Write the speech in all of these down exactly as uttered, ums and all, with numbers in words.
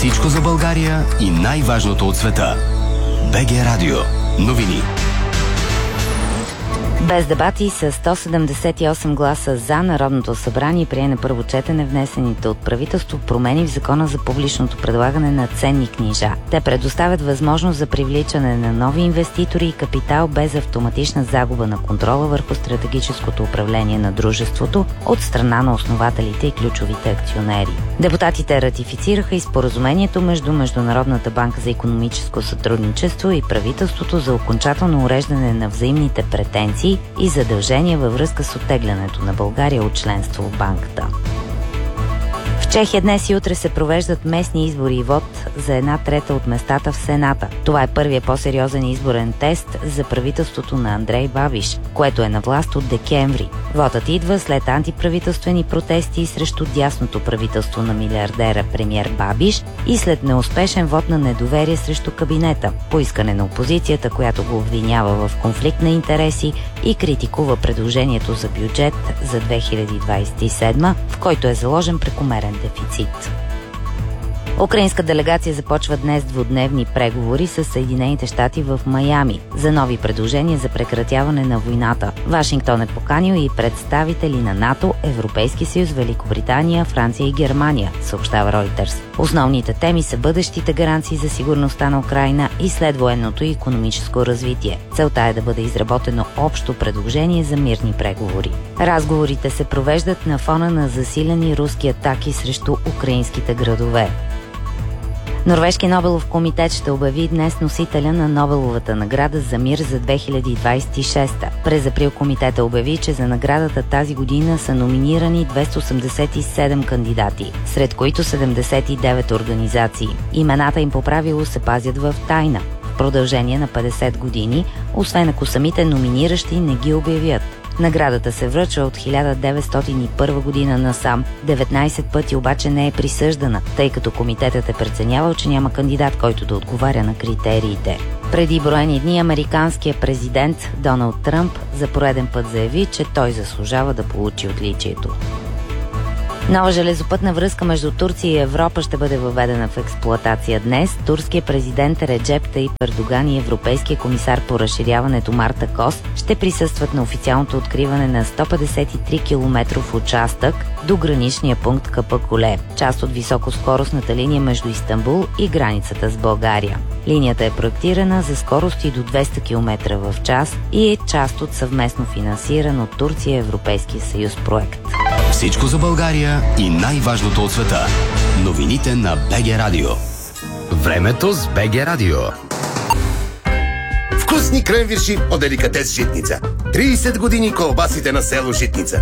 Всичко за България и най-важното от света. БГ Радио. Новини. Без дебати с сто седемдесет и осем гласа за, Народното събрание прие на първо четене внесените от правителство промени в Закона за публичното предлагане на ценни книжа. Те предоставят възможност за привличане на нови инвеститори и капитал без автоматична загуба на контрола върху стратегическото управление на дружеството от страна на основателите и ключовите акционери. Депутатите ратифицираха и споразумението между Международната банка за икономическо сътрудничество и правителството за окончателно уреждане на взаимните претенции и задължения във връзка с оттеглянето на България от членство в банката. В Чехия днес и утре се провеждат местни избори и вод за една трета от местата в Сената. Това е първият по-сериозен изборен тест за правителството на Андрей Бабиш, което е на власт от декември. Вотът идва след антиправителствени протести срещу дясното правителство на милиардера премиер Бабиш и след неуспешен вод на недоверие срещу кабинета, по искане на опозицията, която го обвинява в конфликт на интереси и критикува предложението за бюджет за две хиляди двадесет и седма, в който е заложен прекомерен дефицит. Украинска делегация започва днес двудневни преговори с Съединените щати в Майами за нови предложения за прекратяване на войната. Вашингтон е поканил и представители на НАТО, Европейски съюз, Великобритания, Франция и Германия, съобщава Reuters. Основните теми са бъдещите гаранции за сигурността на Украйна и следвоенното и икономическо развитие. Целта е да бъде изработено общо предложение за мирни преговори. Разговорите се провеждат на фона на засилени руски атаки срещу украинските градове. Норвежки Нобелов комитет ще обяви днес носителя на Нобеловата награда за мир за две хиляди двадесет и шеста. През април комитета обяви, че за наградата тази година са номинирани двеста осемдесет и седем кандидати, сред които седемдесет и девет организации. Имената им по правило се пазят в тайна в продължение на петдесет години, освен ако самите номиниращи не ги обявят. Наградата се връчва от хиляда деветстотин и първа година насам. деветнадесет пъти обаче не е присъждана, тъй като комитетът е преценявал, че няма кандидат, който да отговаря на критериите. Преди броени дни американският президент Доналд Тръмп за пореден път заяви, че той заслужава да получи отличието. Нова железопътна връзка между Турция и Европа ще бъде въведена в експлоатация днес. Турският президент Реджеп Таип Ердоган и Европейския комисар по разширяването Марта Кос ще присъстват на официалното откриване на сто петдесет и три километров участък до граничния пункт Капакуле, част от високоскоростната линия между Истанбул и границата с България. Линията е проектирана за скорости до двеста километра в час и е част от съвместно финансиран от Турция и Европейския съюз проект. Всичко за България и най-важното от света. Новините на БГ Радио. Времето с БГ Радио. Вкусни кренвирши от деликатес Житница. тридесет години колбасите на село Житница.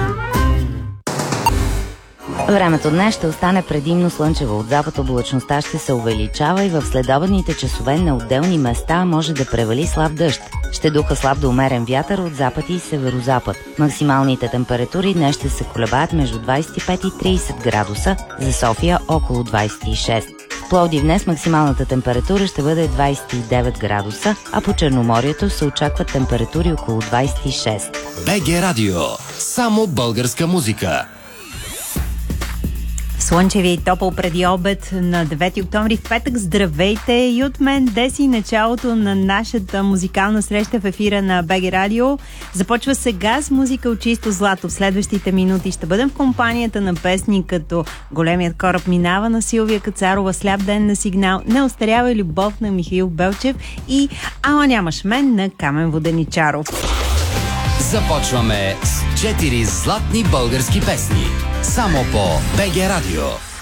Времето днес ще остане предимно слънчево. От запад облачността ще се увеличава и в следобедните часове на отделни места може да превали слаб дъжд. Ще духа слаб до умерен вятър от запад и северозапад. Максималните температури днес ще се колебаят между двадесет и пет и тридесет градуса, за София около двадесет и шест. В Пловдив днес максималната температура ще бъде двадесет и девет градуса, а по Черноморието се очакват температури около двадесет и шест. БГ Радио. Само българска музика. Слънчеви и топъл преди обед на девети октомври в петък. Здравейте и от мен, Деси, началото на нашата музикална среща в ефира на БГ Радио. Започва сега с музика от чисто злато. В следващите минути ще бъдем в компанията на песни като Големият кораб минава на Силвия Кацарова, Сляп ден на Сигнал, Неостарява любов на Михаил Белчев и Ала нямаш мен на Камен Воденичаров. Започваме с четири златни български песни. Само по БГ Радио.